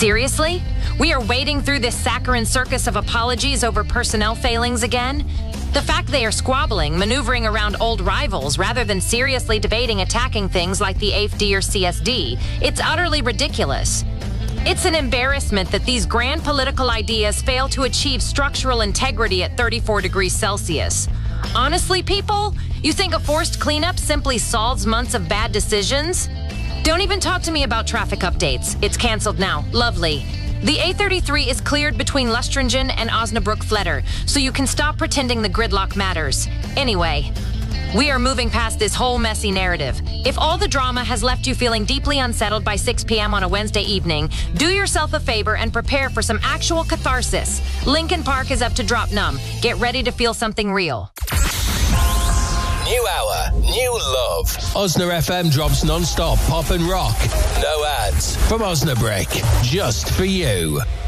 Seriously? We are wading through this saccharine circus of apologies over personnel failings again? The fact they are squabbling, maneuvering around old rivals rather than seriously debating attacking things like the AFD or CSD, it's utterly ridiculous. It's an embarrassment that these grand political ideas fail to achieve structural integrity at 34 degrees Celsius. Honestly, people, you think a forced cleanup simply solves months of bad decisions? Don't even talk to me about traffic updates. It's canceled now. Lovely. The A33 is cleared between Lustringen and Osnabrück-Fletter, so you can stop pretending the gridlock matters. Anyway, we are moving past this whole messy narrative. If all the drama has left you feeling deeply unsettled by 6 p.m. on a Wednesday evening, do yourself a favor and prepare for some actual catharsis. Linkin Park is up to drop numb. Get ready to feel something real. New hour, new love. Osna FM drops non-stop pop and rock. No ads from Osnabrück, just for you.